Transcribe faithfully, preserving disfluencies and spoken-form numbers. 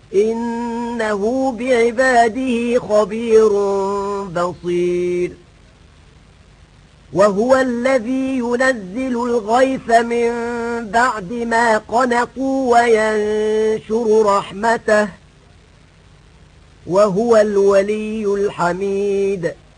إنه بعباده خبير بصير. وهو الذي ينزل الغيث من بعد ما قنطوا وينشر رحمته، وهو الولي الحميد.